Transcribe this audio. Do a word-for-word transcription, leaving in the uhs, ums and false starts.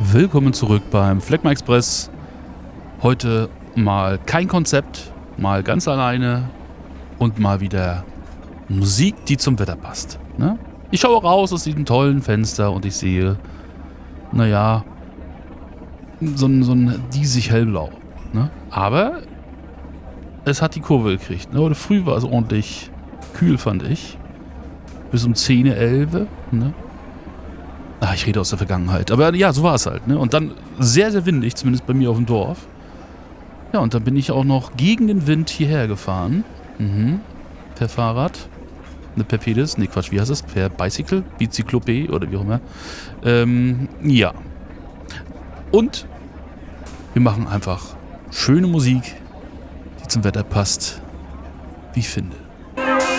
Willkommen zurück beim Phlegma Express. Heute mal kein Konzept, mal ganz alleine und mal wieder Musik, die zum Wetter passt. Ne? Ich schaue raus aus diesem tollen Fenster und ich sehe, naja, so ein, so ein diesig hellblau. Ne? Aber es hat die Kurve gekriegt. Ne? Heute früh war es ordentlich kühl, fand ich. Bis um zehn, elf. Ne? Ah, ich rede aus der Vergangenheit. Aber ja, so war es halt. Ne? Und dann sehr, sehr windig, zumindest bei mir auf dem Dorf. Ja, und dann bin ich auch noch gegen den Wind hierher gefahren. Mhm. Per Fahrrad. Ne, per Pedis. Ne, Quatsch, wie heißt das? Per Bicycle? Bicyclopé oder wie auch immer. Ähm, ja. Und wir machen einfach schöne Musik, die zum Wetter passt. Wie ich finde.